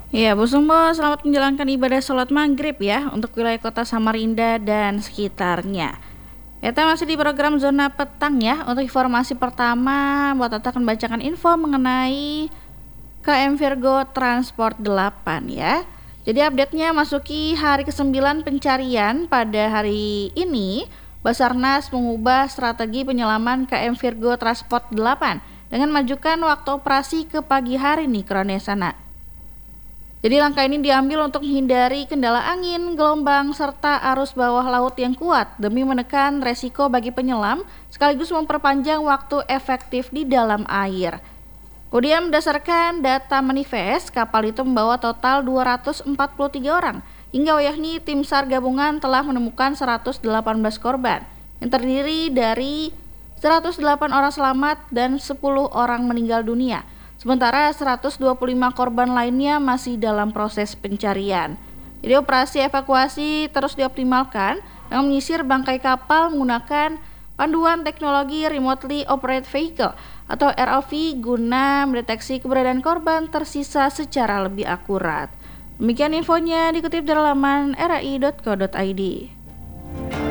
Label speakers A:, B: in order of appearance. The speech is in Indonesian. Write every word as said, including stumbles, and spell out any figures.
A: Ya, Bu Sumo, selamat menjalankan ibadah sholat maghrib ya untuk wilayah kota Samarinda dan sekitarnya. Kita masih di program Zona Petang ya. Untuk informasi pertama, buat Tata akan bacakan info mengenai K M Virgo Transport delapan ya. Jadi update-nya masuki hari kesembilan pencarian pada hari ini, Basarnas mengubah strategi penyelaman K M Virgo Transport delapan dengan majukan waktu operasi ke pagi hari nih Krone sana. Jadi langkah ini diambil untuk menghindari kendala angin, gelombang, serta arus bawah laut yang kuat demi menekan resiko bagi penyelam sekaligus memperpanjang waktu efektif di dalam air. Kemudian berdasarkan data manifest, kapal itu membawa total dua ratus empat puluh tiga orang. Hingga wayahni tim SAR gabungan telah menemukan seratus delapan belas korban yang terdiri dari seratus delapan orang selamat dan sepuluh orang meninggal dunia. Sementara seratus dua puluh lima korban lainnya masih dalam proses pencarian. Jadi operasi evakuasi terus dioptimalkan dengan menyisir bangkai kapal menggunakan panduan teknologi Remotely Operated Vehicle atau R O V guna mendeteksi keberadaan korban tersisa secara lebih akurat. Demikian infonya dikutip dari laman r a i dot co dot i d.